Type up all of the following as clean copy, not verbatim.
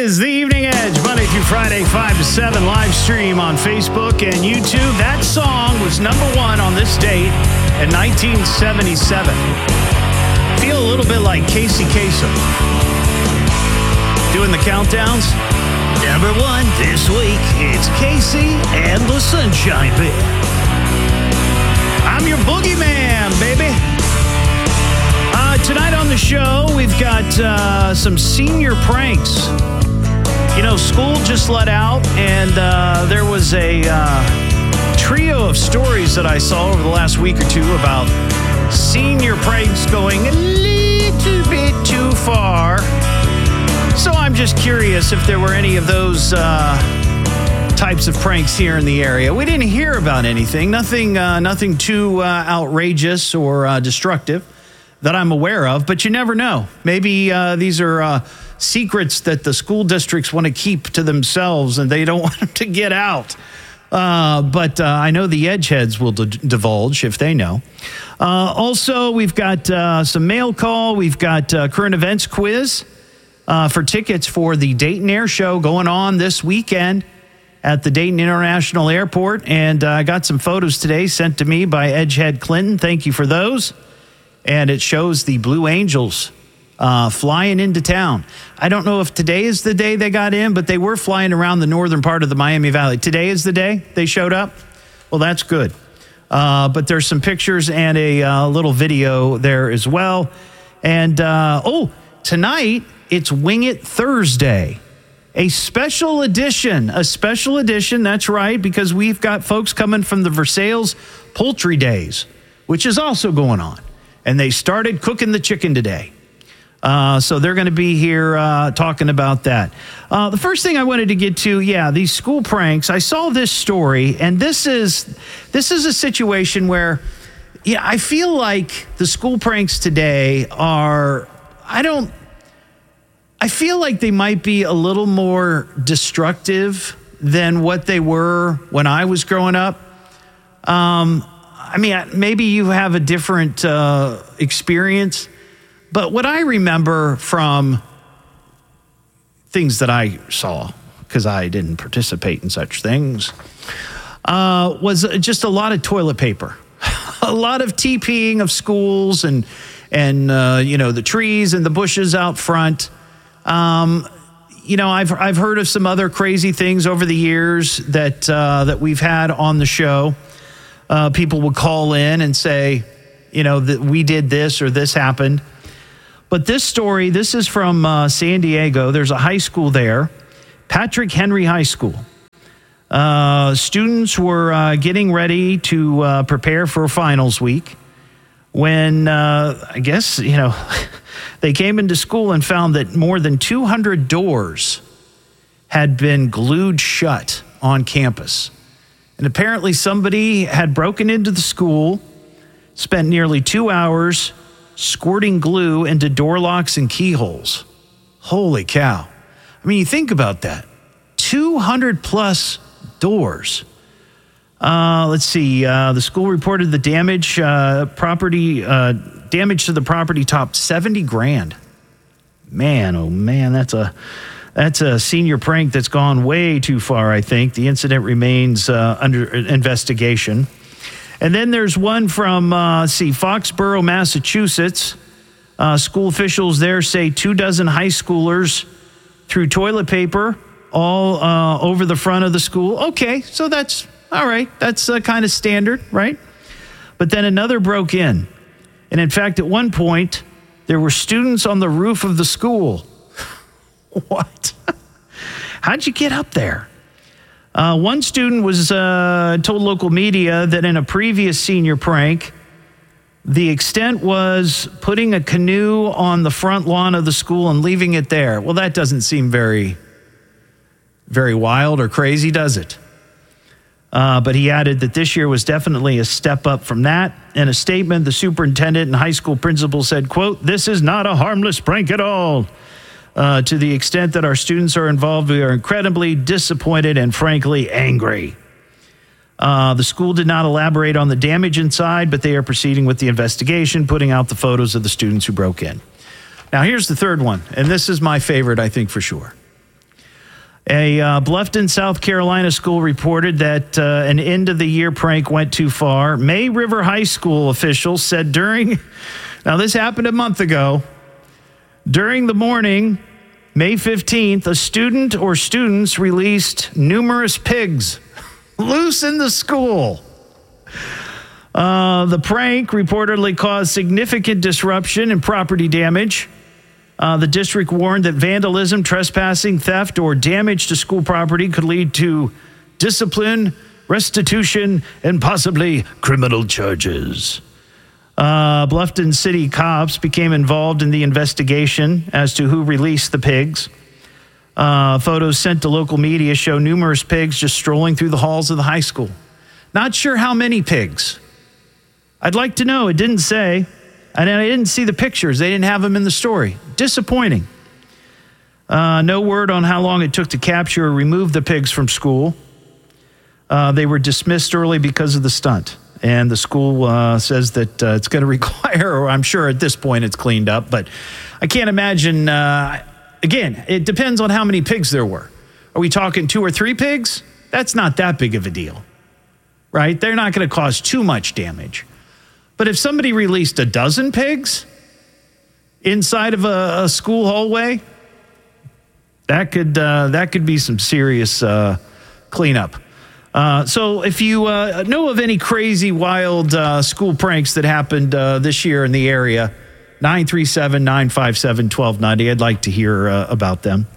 is the Evening Edge, Monday through Friday, 5 to 7, live stream on Facebook and YouTube. That song was number one on this date in 1977. Feel a little bit like Casey Kasem. Doing the countdowns. Number one this week, it's Casey and the Sunshine Band. I'm your boogeyman, baby. Tonight on the show, we've got some senior pranks. You know, school just let out, and there was a trio of stories that I saw over the last week or two about senior pranks going a little bit too far. So I'm just curious if there were any of those types of pranks here in the area. We didn't hear about anything, nothing too outrageous or destructive that I'm aware of, but you never know. Maybe these are secrets that the school districts want to keep to themselves and they don't want them to get out. But I know the Edgeheads will divulge if they know. Also, we've got some mail call. We've got current events quiz for tickets for the Dayton Air Show going on this weekend at the Dayton International Airport. And I got some photos today sent to me by Edgehead Clinton. Thank you for those. And it shows the Blue Angels flying into town. I don't know if today is the day they got in, but they were flying around the northern part of the Miami Valley. Today is the day they showed up? Well, that's good. But there's some pictures and a little video there as well. And, tonight, it's Wing It Thursday. A special edition, that's right, because we've got folks coming from the Versailles Poultry Days, which is also going on. And they started cooking the chicken today. So they're going to be here talking about that. The first thing I wanted to get to, these school pranks. I saw this story, and this is a situation where, I feel like the school pranks today I feel like they might be a little more destructive than what they were when I was growing up. Maybe you have a different experience, but what I remember from things that I saw, because I didn't participate in such things, was just a lot of toilet paper, a lot of TPing of schools and the trees and the bushes out front. I've heard of some other crazy things over the years that we've had on the show. People would call in and say, that we did this or this happened. But this story, this is from San Diego. There's a high school there, Patrick Henry High School. Students were getting ready to prepare for finals week when, they came into school and found that more than 200 doors had been glued shut on campus. And apparently somebody had broken into the school, spent nearly 2 hours squirting glue into door locks and keyholes. Holy cow. You think about that. 200 plus doors. Let's see. The school reported the damage to the property topped $70,000. Man, oh man, that's a senior prank that's gone way too far, I think. The incident remains under investigation. And then there's one from, Foxborough, Massachusetts. School officials there say 24 high schoolers threw toilet paper all over the front of the school. Okay, so that's all right. That's kind of standard, right? But then another broke in. And in fact, at one point, there were students on the roof of the school. What? How'd you get up there? One student was told local media that in a previous senior prank, the extent was putting a canoe on the front lawn of the school and leaving it there. Well, that doesn't seem very, very wild or crazy, does it? But he added that this year was definitely a step up from that. In a statement, the superintendent and high school principal said, quote, "This is not a harmless prank at all. To the extent that our students are involved, we are incredibly disappointed and frankly angry." The school did not elaborate on the damage inside, but they are proceeding with the investigation, putting out the photos of the students who broke in. Now, here's the third one, and this is my favorite, I think, for sure. A Bluffton, South Carolina school reported that an end-of-the-year prank went too far. May River High School officials said now this happened a month ago, during the morning, May 15th, a student or students released numerous pigs loose in the school. The prank reportedly caused significant disruption and property damage. The district warned that vandalism, trespassing, theft, or damage to school property could lead to discipline, restitution, and possibly criminal charges. Bluffton City cops became involved in the investigation as to who released the pigs. Photos sent to local media show numerous pigs just strolling through the halls of the high school. Not sure how many pigs. I'd like to know. It didn't say. And I didn't see the pictures. They didn't have them in the story. Disappointing. No word on how long it took to capture or remove the pigs from school. They were dismissed early because of the stunt. And the school says that it's going to require, or I'm sure at this point it's cleaned up, but I can't imagine, again, it depends on how many pigs there were. Are we talking 2 or 3 pigs? That's not that big of a deal, right? They're not going to cause too much damage. But if somebody released a dozen pigs inside of a school hallway, that could be some serious cleanup. So if you know of any crazy, wild school pranks that happened this year in the area, 937-957-1290, I'd like to hear about them.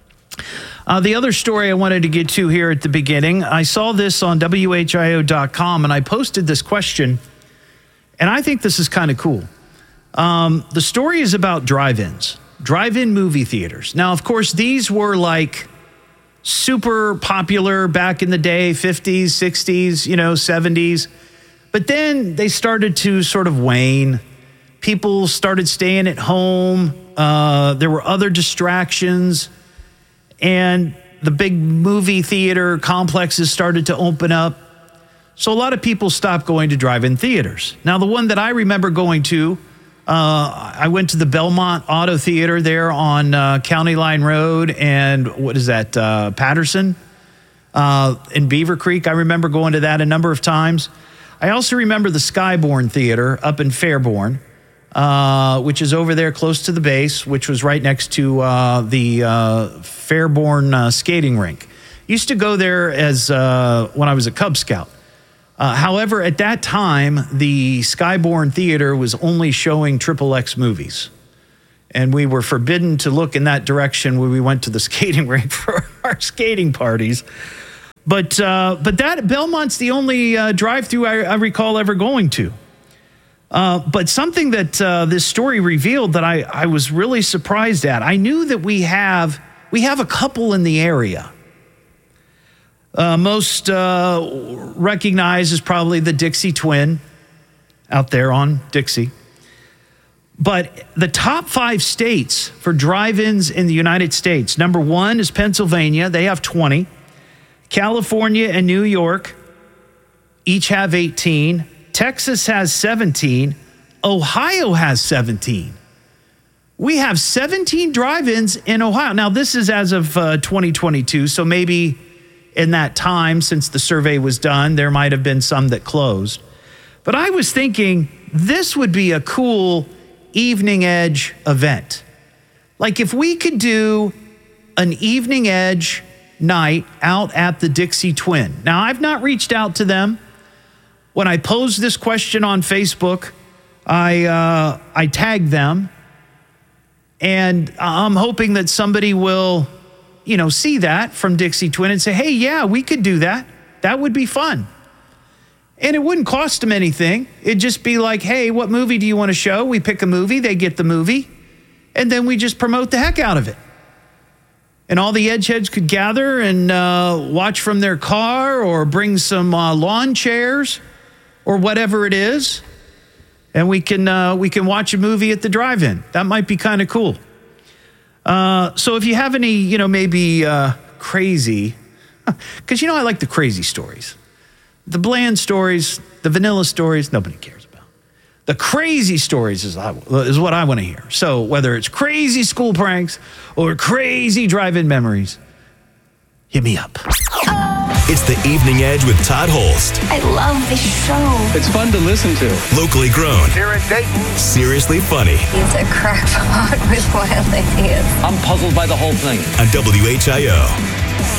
The other story I wanted to get to here at the beginning, I saw this on WHIO.com, and I posted this question, and I think this is kind of cool. The story is about drive-ins, drive-in movie theaters. Now, of course, these were like super popular back in the day, 50s, 60s, 70s. But then they started to sort of wane. People started staying at home. There were other distractions. And the big movie theater complexes started to open up. So a lot of people stopped going to drive-in theaters. Now, the one that I remember going to, I went to the Belmont Auto Theater there on County Line Road and Patterson in Beaver Creek. I remember going to that a number of times. I also remember the Skyborn Theater up in Fairborn, which is over there close to the base, which was right next to the Fairborn skating rink. Used to go there as when I was a Cub Scout. However, at that time, the Skyborn Theater was only showing XXX movies. And we were forbidden to look in that direction when we went to the skating rink for our skating parties. But that Belmont's the only drive-through I recall ever going to. But something that this story revealed that I was really surprised at, I knew that we have a couple in the area. Most recognized as probably the Dixie Twin out there on Dixie. But the top 5 states for drive-ins in the United States, number 1 is Pennsylvania. They have 20. California and New York each have 18. Texas has 17. Ohio has 17. We have 17 drive-ins in Ohio. Now, this is as of 2022, so maybe in that time, since the survey was done, there might have been some that closed. But I was thinking this would be a cool Evening Edge event. Like if we could do an Evening Edge night out at the Dixie Twin. Now, I've not reached out to them. When I posed this question on Facebook, I tagged them. And I'm hoping that somebody will see that from Dixie Twin and say, hey, yeah, we could do that. That would be fun. And it wouldn't cost them anything. It'd just be like, hey, what movie do you want to show? We pick a movie, they get the movie, and then we just promote the heck out of it. And all the Edgeheads could gather and watch from their car or bring some lawn chairs or whatever it is. And we can watch a movie at the drive-in. That might be kind of cool. So if you have any, maybe crazy, because I like the crazy stories. The bland stories, the vanilla stories, nobody cares about. The crazy stories is what I want to hear. So whether it's crazy school pranks or crazy drive-in memories, Hit me up. It's The Evening Edge with Todd Holst. I love this show. It's fun to listen to. Locally grown. Here in Dayton. Seriously funny. He's a crackpot with wild ideas. I'm puzzled by the whole thing. On WHIO.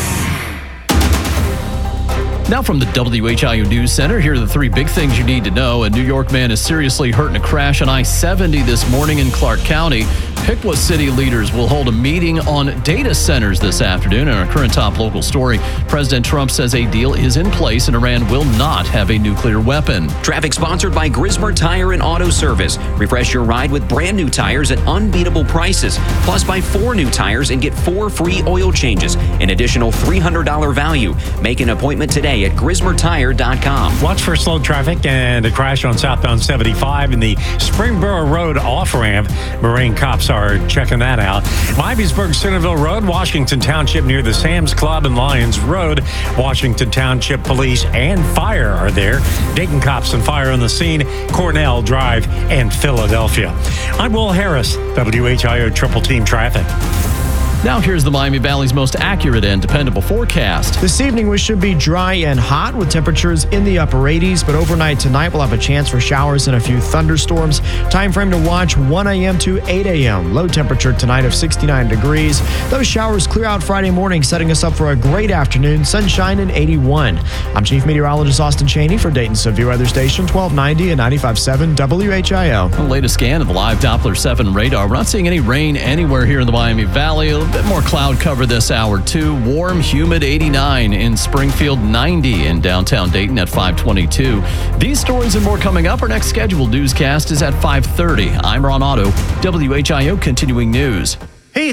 Now from the WHIO News Center, here are the three big things you need to know. A New York man is seriously hurt in a crash on I-70 this morning in Clark County. Piqua city leaders will hold a meeting on data centers this afternoon. In our current top local story, President Trump says a deal is in place and Iran will not have a nuclear weapon. Traffic sponsored by Grismer Tire and Auto Service. Refresh your ride with brand new tires at unbeatable prices. Plus, buy 4 new tires and get 4 free oil changes. An additional $300 value. Make an appointment today at GrismerTire.com. Watch for slow traffic and a crash on southbound 75 in the Springboro Road off-ramp. Marine cops are checking that out. Miamisburg, Centerville Road, Washington Township near the Sam's Club and Lyons Road. Washington Township Police and Fire are there. Dayton cops and fire on the scene. Cornell Drive and Philadelphia. I'm Will Harris, WHIO Triple Team Traffic. Now here's the Miami Valley's most accurate and dependable forecast. This evening we should be dry and hot with temperatures in the upper 80s, but overnight tonight we'll have a chance for showers and a few thunderstorms. Time frame to watch 1 a.m. to 8 a.m. Low temperature tonight of 69 degrees. Those showers clear out Friday morning, setting us up for a great afternoon. Sunshine and 81. I'm Chief Meteorologist Austin Cheney for Dayton Severe Weather Station 1290 and 95.7 WHIO. The latest scan of the live Doppler 7 radar. We're not seeing any rain anywhere here in the Miami Valley. A bit more cloud cover this hour, too. Warm, humid 89 in Springfield, 90 in downtown Dayton at 522. These stories and more coming up. Our next scheduled newscast is at 5:30. I'm Ron Otto, WHIO Continuing News. Hey,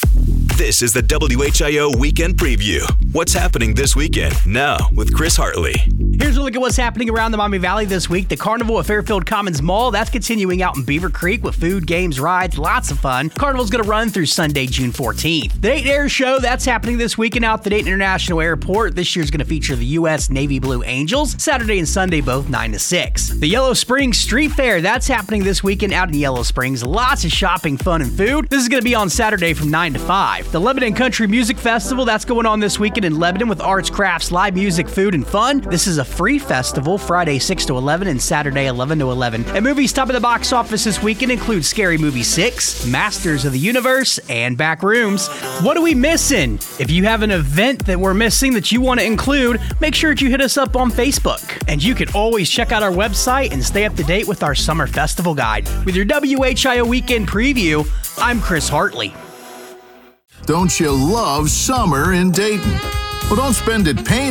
This is the WHIO Weekend Preview. What's happening this weekend? Now with Chris Hartley. Here's a look at what's happening around the Miami Valley this week. The Carnival at Fairfield Commons Mall, that's continuing out in Beaver Creek with food, games, rides, lots of fun. Carnival's going to run through Sunday, June 14th. The Dayton Air Show, that's happening this weekend out at the Dayton International Airport. This year's going to feature the U.S. Navy Blue Angels, Saturday and Sunday, both 9 to 6. The Yellow Springs Street Fair, that's happening this weekend out in Yellow Springs. Lots of shopping, fun, and food. This is going to be on Saturday from 9 to 5. The Lebanon Country Music Festival, that's going on this weekend in Lebanon with arts, crafts, live music, food, and fun. This is a free festival, Friday 6 to 11 and Saturday 11 to 11. And movies top of the box office this weekend include Scary Movie 6, Masters of the Universe, and Backrooms. What are we missing? If you have an event that we're missing that you want to include, make sure that you hit us up on Facebook. And you can always check out our website and stay up to date with our summer festival guide. With your WHIO Weekend Preview, I'm Chris Hartley. Don't you love summer in Dayton? Well, don't spend it painting.